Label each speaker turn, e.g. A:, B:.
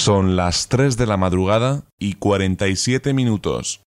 A: Son las 3 de la madrugada y 47 minutos.